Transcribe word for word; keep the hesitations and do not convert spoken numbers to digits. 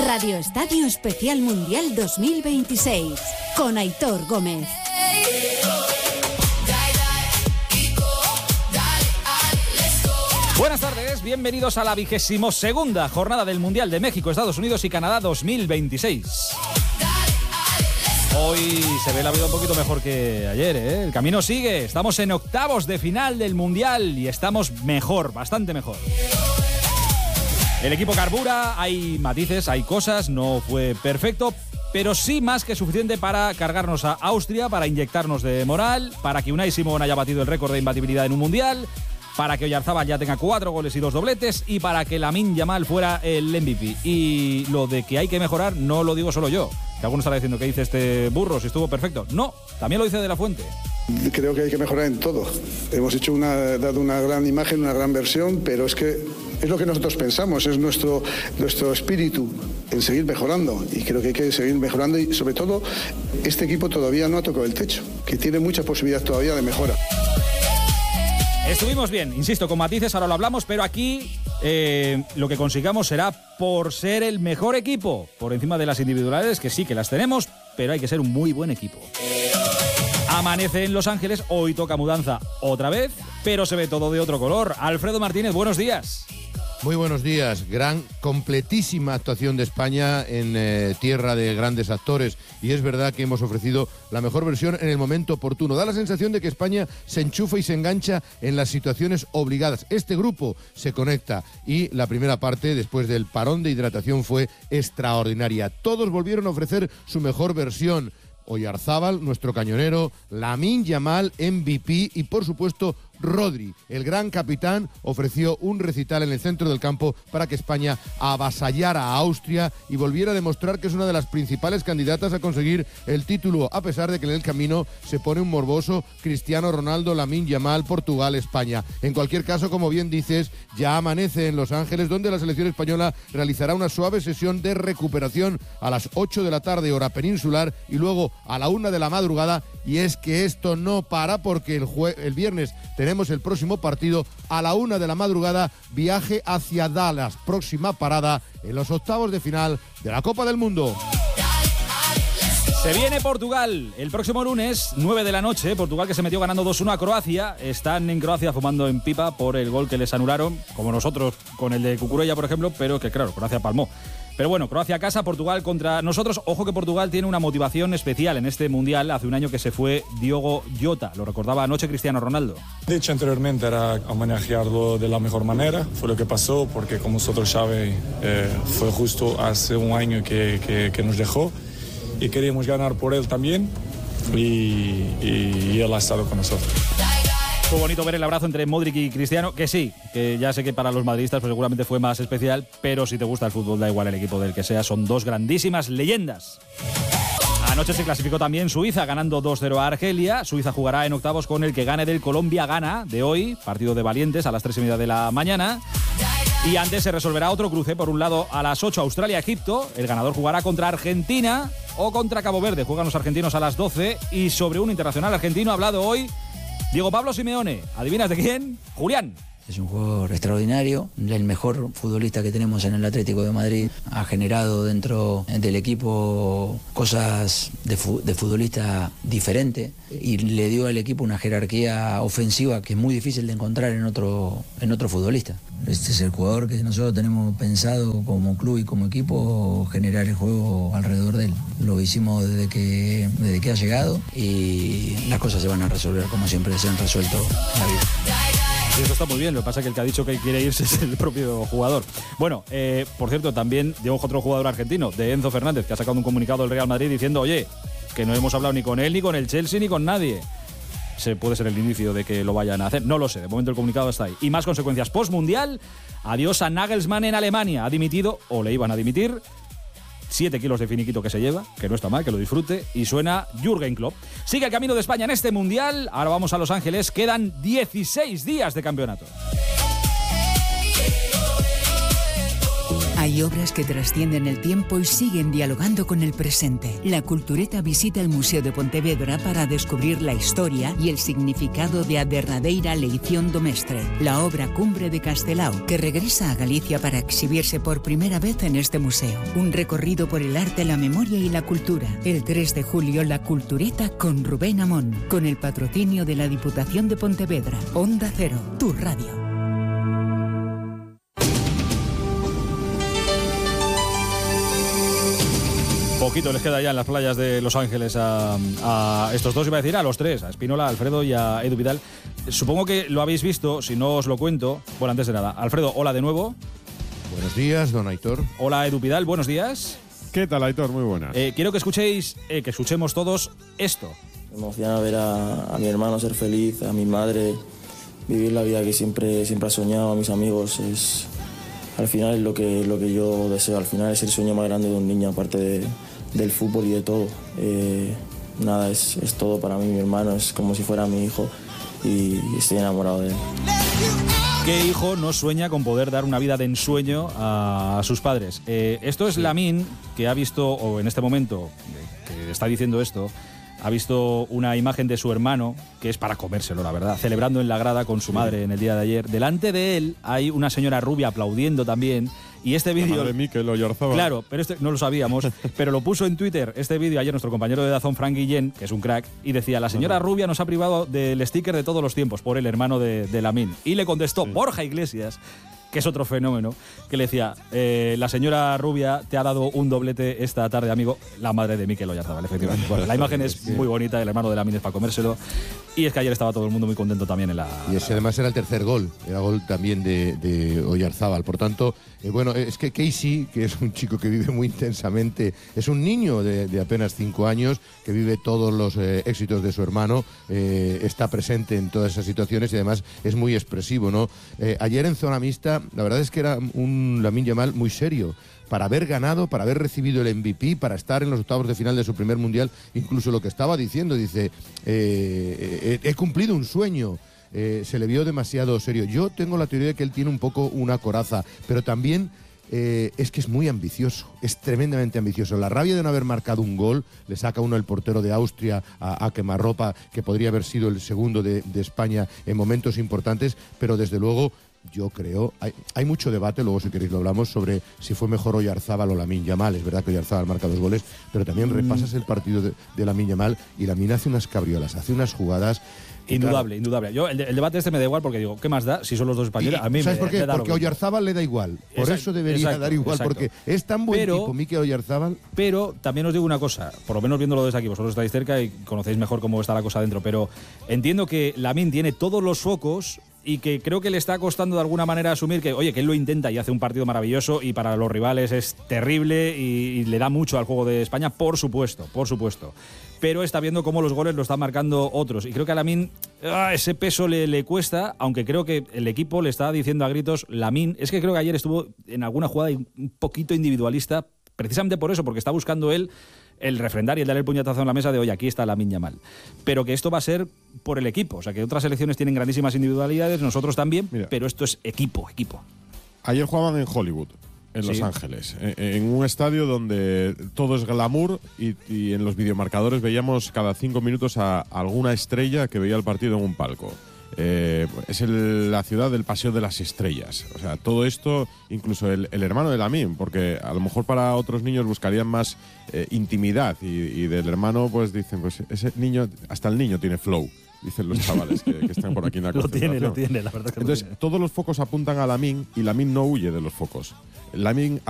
Radio Estadio Especial Mundial dos mil veintiséis con Aitor Gómez. Buenas tardes, bienvenidos a la vigésimo segunda jornada del Mundial de México, Estados Unidos y Canadá dos mil veintiséis. Hoy se ve la vida un poquito mejor que ayer, ¿eh? El camino sigue, estamos en octavos de final del Mundial y estamos mejor, bastante mejor. El equipo carbura, hay matices, hay cosas, no fue perfecto, pero sí más que suficiente para cargarnos a Austria, para inyectarnos de moral, para que Unai Simón haya batido el récord de imbatibilidad en un Mundial, para que Oyarzabal ya tenga cuatro goles y dos dobletes y para que Lamine Yamal fuera el M V P. Y lo de que hay que mejorar no lo digo solo yo, que alguno estará diciendo que dice este burro, si estuvo perfecto. No, también lo dice De La Fuente. Creo que hay que mejorar en todo. Hemos hecho una, dado una gran imagen, una gran versión, pero es que es lo que nosotros pensamos, es nuestro, nuestro espíritu en seguir mejorando. Y creo que hay que seguir mejorando y sobre todo este equipo todavía no ha tocado el techo, que tiene mucha posibilidad todavía de mejora. Estuvimos bien, insisto, con matices, ahora lo hablamos, pero aquí eh, lo que consigamos será por ser el mejor equipo, por encima de las individualidades, que sí que las tenemos, pero hay que ser un muy buen equipo. Amanece en Los Ángeles, hoy toca mudanza otra vez, pero se ve todo de otro color. Alfredo Martínez, buenos días. Muy buenos días, gran, completísima actuación de España en eh, tierra de grandes actores y es verdad que hemos ofrecido la mejor versión en el momento oportuno. Da la sensación de que España se enchufa y se engancha en las situaciones obligadas. Este grupo se conecta y la primera parte, después del parón de hidratación, fue extraordinaria. Todos volvieron a ofrecer su mejor versión. Oyarzabal, nuestro cañonero, Lamine Yamal, M V P y por supuesto Rodri, el gran capitán, ofreció un recital en el centro del campo para que España avasallara a Austria y volviera a demostrar que es una de las principales candidatas a conseguir el título, a pesar de que en el camino se pone un morboso Cristiano Ronaldo, Lamine Yamal, Portugal, España. En cualquier caso, como bien dices, ya amanece en Los Ángeles, donde la selección española realizará una suave sesión de recuperación a las ocho de la tarde, hora peninsular, y luego a la una de la madrugada, y es que esto no para porque el, jue- el viernes tenemos el próximo partido a la una de la madrugada, viaje hacia Dallas, próxima parada en los octavos de final de la Copa del Mundo. Se viene Portugal el próximo lunes, nueve de la noche. Portugal que se metió ganando dos uno a Croacia. Están en Croacia fumando en pipa por el gol que les anularon, como nosotros con el de Cucurella, por ejemplo, pero que claro, Croacia palmó. Pero bueno, Croacia a casa, Portugal contra nosotros. Ojo que Portugal tiene una motivación especial en este Mundial. Hace un año que se fue Diogo Jota, lo recordaba anoche Cristiano Ronaldo. De hecho, anteriormente era homenajearlo de la mejor manera. Fue lo que pasó porque, como vosotros sabéis, eh, fue justo hace un año que, que, que nos dejó. Y queríamos ganar por él también. Y, y, y él ha estado con nosotros. Fue bonito ver el abrazo entre Modric y Cristiano, que sí, que ya sé que para los madridistas pues seguramente fue más especial, pero si te gusta el fútbol, da igual el equipo del que sea, son dos grandísimas leyendas. Anoche se clasificó también Suiza, ganando dos cero a Argelia. Suiza jugará en octavos con el que gane del Colombia-Ghana de hoy, partido de valientes a las tres y media de la mañana. Y antes se resolverá otro cruce, por un lado a las ocho Australia-Egipto, el ganador jugará contra Argentina o contra Cabo Verde, juegan los argentinos a las doce, y sobre un internacional argentino ha hablado hoy Diego Pablo Simeone. ¿Adivinas de quién? Julián. Es un jugador extraordinario, el mejor futbolista que tenemos en el Atlético de Madrid. Ha generado dentro del equipo cosas de, fu- de futbolista diferente y le dio al equipo una jerarquía ofensiva que es muy difícil de encontrar en otro, en otro futbolista. Este es el jugador que nosotros tenemos pensado como club y como equipo generar el juego alrededor de él. Lo hicimos desde que, desde que ha llegado y las cosas se van a resolver como siempre se han resuelto en la vida. Y eso está muy bien, lo que pasa es que el que ha dicho que quiere irse es el propio jugador. Bueno, eh, por cierto, también llegó otro jugador argentino, de Enzo Fernández, que ha sacado un comunicado del Real Madrid diciendo, oye, que no hemos hablado ni con él, ni con el Chelsea, ni con nadie. Se puede ser el inicio de que lo vayan a hacer, no lo sé, de momento el comunicado está ahí. Y más consecuencias post-mundial, adiós a Nagelsmann en Alemania, ha dimitido, o le iban a dimitir, siete kilos de finiquito que se lleva, que no está mal, que lo disfrute, y suena Jürgen Klopp. Sigue el camino de España en este Mundial, ahora vamos a Los Ángeles, quedan dieciséis días de campeonato. Hay obras que trascienden el tiempo y siguen dialogando con el presente. La Cultureta visita el Museo de Pontevedra para descubrir la historia y el significado de A derradeira leición do mestre, la obra cumbre de Castelao, que regresa a Galicia para exhibirse por primera vez en este museo. Un recorrido por el arte, la memoria y la cultura. El tres de julio, la Cultureta con Rubén Amón, con el patrocinio de la Diputación de Pontevedra. Onda Cero, tu radio. Poquito les queda ya en las playas de Los Ángeles a, a estos dos, iba a decir a los tres, a Espínola, a Alfredo y a Edu Vidal. Supongo que lo habéis visto, si no os lo cuento. Bueno, antes de nada, Alfredo, hola de nuevo. Buenos días, don Aitor. Hola, Edu Vidal, buenos días. ¿Qué tal, Aitor? Muy buenas. Eh, quiero que escuchéis, eh, que escuchemos todos esto. Me emociona ver a, a mi hermano ser feliz, a mi madre vivir la vida que siempre, siempre ha soñado, a mis amigos. Es, al final es lo que, lo que yo deseo, al final es el sueño más grande de un niño, aparte de, del fútbol y de todo. Eh, nada, es, es todo para mí, mi hermano, es como si fuera mi hijo y estoy enamorado de él. ¿Qué hijo no sueña con poder dar una vida de ensueño a sus padres? Eh, esto es Lamine, que ha visto, o en este momento, que está diciendo esto, ha visto una imagen de su hermano, que es para comérselo, la verdad, celebrando en la grada con su madre en el día de ayer. Delante de él hay una señora rubia aplaudiendo también. Y este vídeo... La madre de Mikel Oyarzabal. Claro, pero este no lo sabíamos, pero lo puso en Twitter este vídeo ayer nuestro compañero de Dazón, Frank Guillén, que es un crack, y decía, la señora uh-huh. rubia nos ha privado del sticker de todos los tiempos por el hermano de, de Lamine. Y le contestó sí. Borja Iglesias, que es otro fenómeno, que le decía, eh, la señora rubia te ha dado un doblete esta tarde, amigo, la madre de Mikel Oyarzabal, efectivamente. Bueno, la imagen es muy bonita, el hermano de Lamine es para comérselo, y es que ayer estaba todo el mundo muy contento también en la... Y ese además era el tercer gol, era gol también de, de Oyarzabal, por tanto, eh, bueno, es que Casey, que es un chico que vive muy intensamente, es un niño de, de apenas cinco años, que vive todos los eh, éxitos de su hermano, eh, está presente en todas esas situaciones y además es muy expresivo, ¿no? Eh, ayer en zona mixta, la verdad es que era un Lamine Yamal muy serio, para haber ganado, para haber recibido el M V P, para estar en los octavos de final de su primer mundial, incluso lo que estaba diciendo, dice, eh, he, he cumplido un sueño, eh, se le vio demasiado serio. Yo tengo la teoría de que él tiene un poco una coraza, pero también eh, es que es muy ambicioso, es tremendamente ambicioso. La rabia de no haber marcado un gol, le saca uno el portero de Austria a, a quemarropa, que podría haber sido el segundo de, de España en momentos importantes, pero desde luego... Yo creo, hay, hay mucho debate, luego si queréis lo hablamos, sobre si fue mejor Oyarzabal o Lamine Yamal. Es verdad que Oyarzabal marca dos goles, pero también mm. repasas el partido de, de Lamine Yamal y Lamine hace unas cabriolas, hace unas jugadas... Indudable, claro, indudable. Yo el, el debate este me da igual porque digo, ¿qué más da si son los dos españoles? Y, a mí ¿sabes me, por qué? me da Porque a Oyarzabal le da igual. Por exacto, eso debería exacto, dar igual, exacto. porque es tan buen pero, tipo Mikel Oyarzabal. Pero también os digo una cosa, por lo menos viéndolo desde aquí, vosotros estáis cerca y conocéis mejor cómo está la cosa dentro, pero entiendo que Lamine tiene todos los focos y que creo que le está costando de alguna manera asumir que, oye, que él lo intenta y hace un partido maravilloso y para los rivales es terrible y, y le da mucho al juego de España, por supuesto, por supuesto. Pero está viendo cómo los goles lo están marcando otros. Y creo que a Lamine ah, ese peso le, le cuesta, aunque creo que el equipo le está diciendo a gritos, Lamine, es que creo que ayer estuvo en alguna jugada un poquito individualista, precisamente por eso, porque está buscando él el refrendar y el dar el puñetazo en la mesa de, oye, aquí está Lamine Yamal. Pero que esto va a ser por el equipo. O sea, que otras selecciones tienen grandísimas individualidades, nosotros también, Mira, pero esto es equipo, equipo. Ayer jugaban en Hollywood, en Los sí. Ángeles, en un estadio donde todo es glamour y, y en los videomarcadores veíamos cada cinco minutos a alguna estrella que veía el partido en un palco. Eh, es el, la ciudad del Paseo de las Estrellas. O sea, todo esto, incluso el, el hermano de Lamine, porque a lo mejor para otros niños buscarían más eh, intimidad y, y del hermano pues dicen, pues ese niño, hasta el niño tiene flow, dicen los chavales que, que están por aquí en la Lo tiene, lo tiene, la verdad que Entonces, lo tiene. Todos los focos apuntan a Lamine y Lamine no huye de los focos. Lamine